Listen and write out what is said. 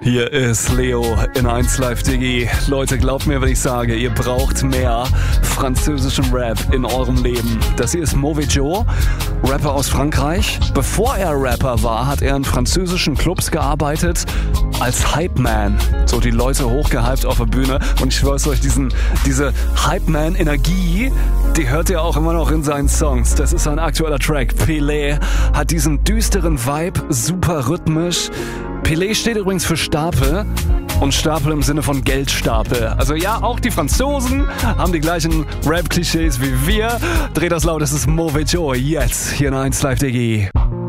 Hier ist Leo in 1 Live Digi. Leute, glaubt mir, wenn ich sage, ihr braucht mehr französischen Rap in eurem Leben. Das hier ist Mauvais Joe, Rapper aus Frankreich. Bevor er Rapper war, hat er in französischen Clubs gearbeitet als Hype-Man. So die Leute hochgehypt auf der Bühne. Und ich schwör's euch, diese Hype-Man-Energie, die hört ihr auch immer noch in seinen Songs. Das ist ein aktueller Track. Pelé hat diesen düsteren Vibe, super rhythmisch. Pelé steht übrigens für Stapel und Stapel im Sinne von Geldstapel. Also ja, auch die Franzosen haben die gleichen Rap-Klischees wie wir. Dreht das laut, das ist Mauvais Joe jetzt hier in 1 Live Digi.